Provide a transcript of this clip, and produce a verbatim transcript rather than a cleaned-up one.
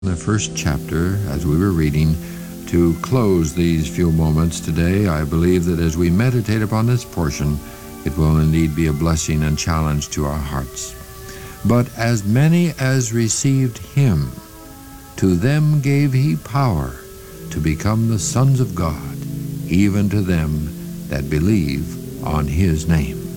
The first chapter, as we were reading, to close these few moments today, I believe that as we meditate upon this portion, it will indeed be a blessing and challenge to our hearts. But as many as received him, to them gave he power to become the sons of God, even to them that believe on his name.